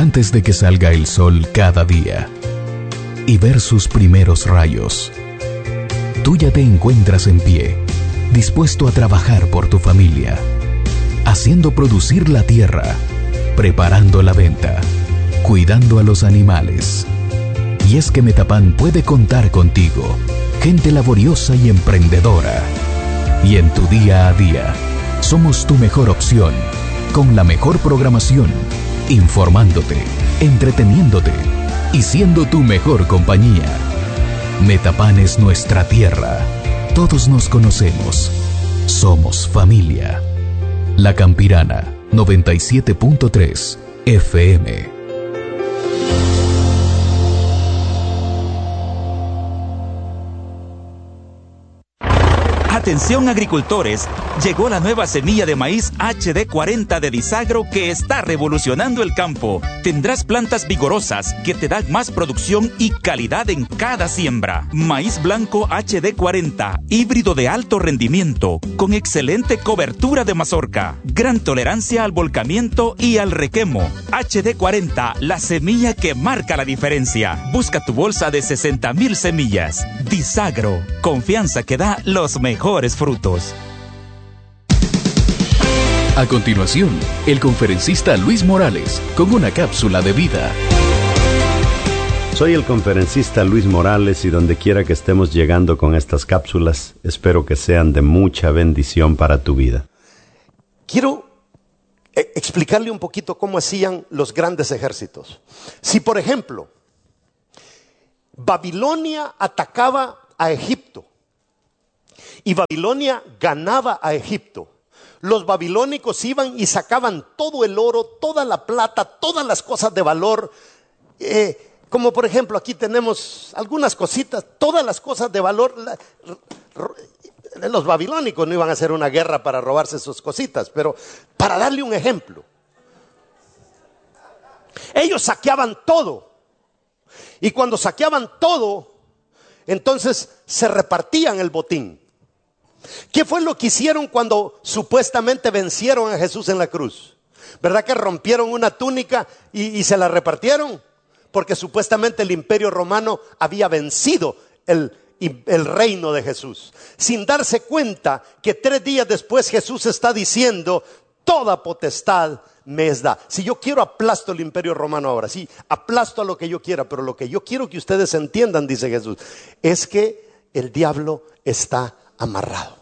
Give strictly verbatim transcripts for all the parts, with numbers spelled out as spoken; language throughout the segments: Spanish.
antes de que salga el sol cada día y ver sus primeros rayos. Tú ya te encuentras en pie, dispuesto a trabajar por tu familia, haciendo producir la tierra, preparando la venta, cuidando a los animales. Y es que Metapan puede contar contigo, gente laboriosa y emprendedora. Y en tu día a día, somos tu mejor opción, con la mejor programación, informándote, entreteniéndote y siendo tu mejor compañía. Metapan es nuestra tierra. Todos nos conocemos. Somos familia. La Campirana, noventa y siete punto tres F M. Atención agricultores, llegó la nueva semilla de maíz H D cuarenta de Disagro que está revolucionando el campo. Tendrás plantas vigorosas que te dan más producción y calidad en cada siembra. Maíz blanco H D cuarenta, híbrido de alto rendimiento, con excelente cobertura de mazorca, gran tolerancia al volcamiento y al requemo. H D cuarenta, la semilla que marca la diferencia. Busca tu bolsa de sesenta mil semillas. Disagro, confianza que da los mejores frutos. A continuación, el conferencista Luis Morales con una cápsula de vida. Soy el conferencista Luis Morales y donde quiera que estemos llegando con estas cápsulas, espero que sean de mucha bendición para tu vida. Quiero eh, explicarle un poquito cómo hacían los grandes ejércitos. Si, por ejemplo, Babilonia atacaba a Egipto y Babilonia ganaba a Egipto, los babilónicos iban y sacaban todo el oro, toda la plata, todas las cosas de valor, eh, como por ejemplo aquí tenemos algunas cositas, todas las cosas de valor. La, los babilónicos no iban a hacer una guerra para robarse sus cositas, pero para darle un ejemplo, ellos saqueaban todo, y cuando saqueaban todo, entonces se repartían el botín. ¿Qué fue lo que hicieron cuando supuestamente vencieron a Jesús en la cruz? ¿Verdad que rompieron una túnica y, y se la repartieron? Porque supuestamente el imperio romano había vencido el, el reino de Jesús, sin darse cuenta que tres días después Jesús está diciendo: toda potestad me es da. Si yo quiero, aplasto el imperio romano ahora. Sí, aplasto a lo que yo quiera, pero lo que yo quiero que ustedes entiendan, dice Jesús, es que el diablo está amarrado.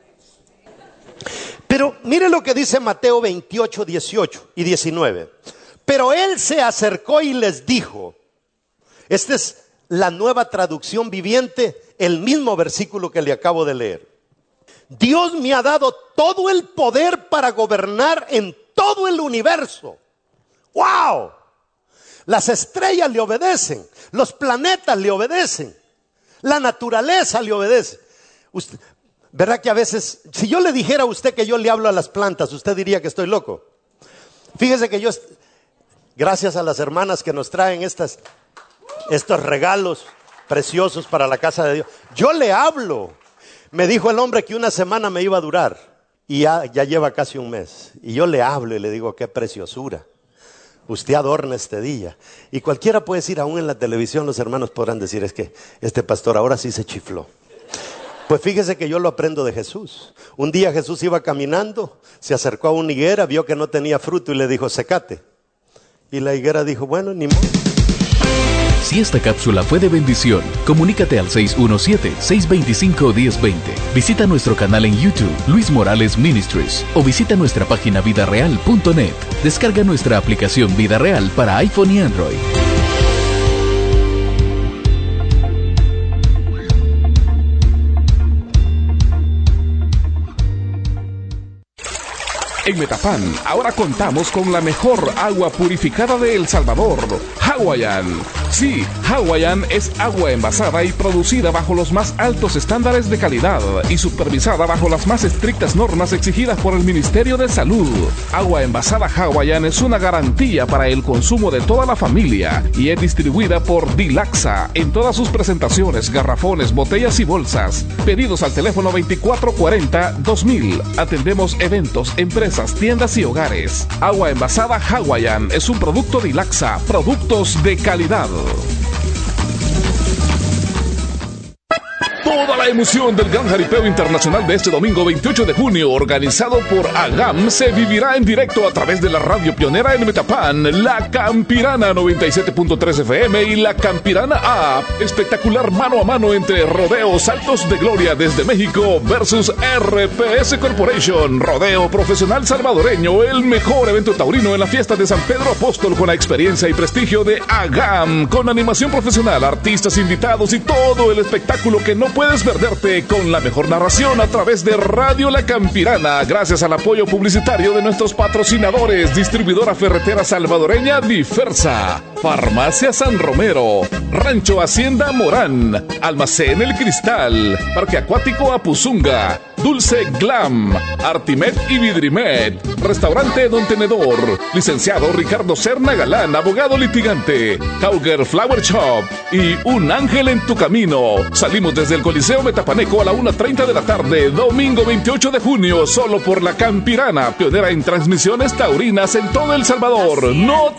Pero mire lo que dice Mateo veintiocho, dieciocho y diecinueve. Pero él se acercó y les dijo, esta es la nueva traducción viviente, el mismo versículo que le acabo de leer: Dios me ha dado todo el poder para gobernar en todo el universo. ¡Wow! Las estrellas le obedecen, los planetas le obedecen, la naturaleza le obedece. Usted, ¿verdad que a veces, si yo le dijera a usted que yo le hablo a las plantas, usted diría que estoy loco? Fíjese que yo, gracias a las hermanas que nos traen estas, estos regalos preciosos para la casa de Dios, yo le hablo. Me dijo el hombre que una semana me iba a durar y ya, ya lleva casi un mes. Y yo le hablo y le digo: qué preciosura. Usted adorna este día. Y cualquiera puede decir, aún en la televisión los hermanos podrán decir: es que este pastor ahora sí se chifló. Pues fíjese que yo lo aprendo de Jesús. Un día Jesús iba caminando, se acercó a una higuera, vio que no tenía fruto y le dijo: secate. Y la higuera dijo: bueno, ni modo. Si esta cápsula fue de bendición, comunícate al seis uno siete, seis dos cinco, uno cero dos cero. Visita nuestro canal en YouTube, Luis Morales Ministries, o visita nuestra página vida real punto net. Descarga nuestra aplicación Vida Real para iPhone y Android. En Metapan, ahora contamos con la mejor agua purificada de El Salvador, Hawaiian. Sí, Hawaiian es agua envasada y producida bajo los más altos estándares de calidad y supervisada bajo las más estrictas normas exigidas por el Ministerio de Salud. Agua envasada Hawaiian es una garantía para el consumo de toda la familia y es distribuida por Dilaxa en todas sus presentaciones, garrafones, botellas y bolsas. Pedidos al teléfono veinticuatro cuarenta dos mil. Atendemos eventos, empresas, tiendas y hogares. Agua envasada Hawaiian es un producto Dilaxa, productos de calidad. Toda la emoción del Gran Jaripeo Internacional de este domingo veintiocho de junio, organizado por AGAM, se vivirá en directo a través de la radio pionera en Metapan, La Campirana noventa y siete punto tres F M y La Campirana App. Espectacular mano a mano entre Rodeo Saltos de Gloria desde México versus R P S Corporation. Rodeo Profesional Salvadoreño, el mejor evento taurino en la fiesta de San Pedro Apóstol con la experiencia y prestigio de AGAM, con animación profesional, artistas invitados y todo el espectáculo que no puedes perderte, con la mejor narración a través de Radio La Campirana, gracias al apoyo publicitario de nuestros patrocinadores: Distribuidora Ferretera Salvadoreña Diversa, Farmacia San Romero, Rancho Hacienda Morán, Almacén El Cristal, Parque Acuático Apuzunga, Dulce Glam, Artimed y Vidrimed, Restaurante Don Tenedor, Licenciado Ricardo Serna Galán, abogado litigante, Cauger Flower Shop y Un Ángel en tu Camino. Salimos desde el Coliseo Metapaneco a la una treinta de la tarde, domingo veintiocho de junio, solo por La Campirana, pionera en transmisiones taurinas en todo El Salvador. No